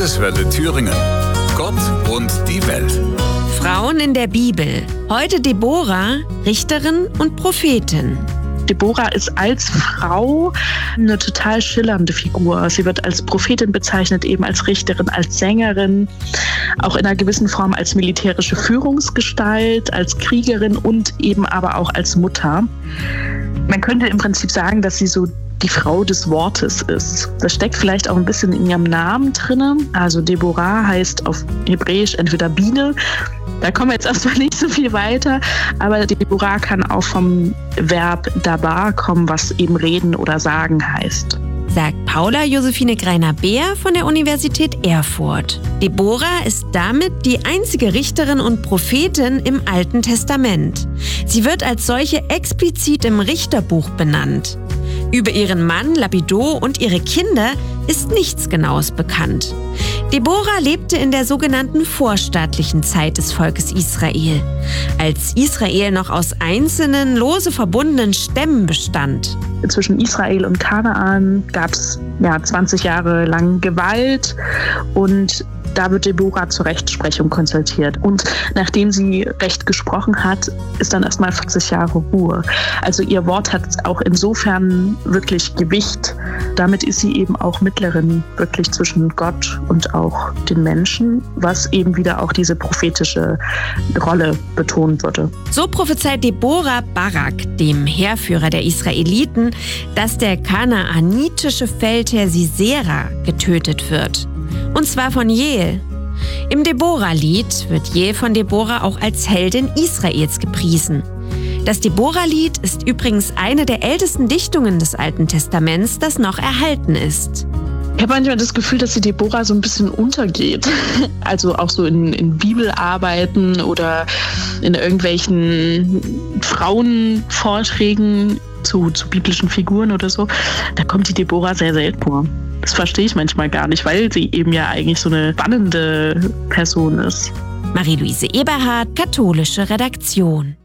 Landeswelle Thüringen. Gott und die Welt. Frauen in der Bibel. Heute Deborah, Richterin und Prophetin. Deborah ist als Frau eine total schillernde Figur. Sie wird als Prophetin bezeichnet, eben als Richterin, als Sängerin, auch in einer gewissen Form als militärische Führungsgestalt, als Kriegerin und eben aber auch als Mutter. Man könnte im Prinzip sagen, dass sie so die Frau des Wortes ist. Das steckt vielleicht auch ein bisschen in ihrem Namen drin. Also Deborah heißt auf Hebräisch entweder Biene. Da kommen wir jetzt erstmal nicht so viel weiter. Aber Deborah kann auch vom Verb dabar kommen, was eben reden oder sagen heißt. Sagt Paula Josephine Greiner-Beer von der Universität Erfurt. Deborah ist damit die einzige Richterin und Prophetin im Alten Testament. Sie wird als solche explizit im Richterbuch benannt. Über ihren Mann Lapido und ihre Kinder ist nichts Genaues bekannt. Deborah lebte in der sogenannten vorstaatlichen Zeit des Volkes Israel, als Israel noch aus einzelnen, lose verbundenen Stämmen bestand. Zwischen Israel und Kanaan gab es 20 Jahre lang Gewalt und da wird Deborah zur Rechtsprechung konsultiert. Und nachdem sie Recht gesprochen hat, ist dann erstmal 40 Jahre Ruhe. Also ihr Wort hat auch insofern wirklich Gewicht. Damit ist sie eben auch Mittlerin wirklich zwischen Gott und auch den Menschen, was eben wieder auch diese prophetische Rolle betonen würde. So prophezeit Deborah Barak, dem Heerführer der Israeliten, dass der kanaanitische Feldherr Sisera getötet wird. Und zwar von Jeel. Im Deborah-Lied wird Jeel von Deborah auch als Heldin Israels gepriesen. Das Deborah-Lied ist übrigens eine der ältesten Dichtungen des Alten Testaments, das noch erhalten ist. Ich habe manchmal das Gefühl, dass die Deborah so ein bisschen untergeht. Also auch so in Bibelarbeiten oder in irgendwelchen Frauenvorträgen zu biblischen Figuren oder so. Da kommt die Deborah sehr selten vor. Das verstehe ich manchmal gar nicht, weil sie eben ja eigentlich so eine spannende Person ist. Marie-Louise Eberhardt, Katholische Redaktion.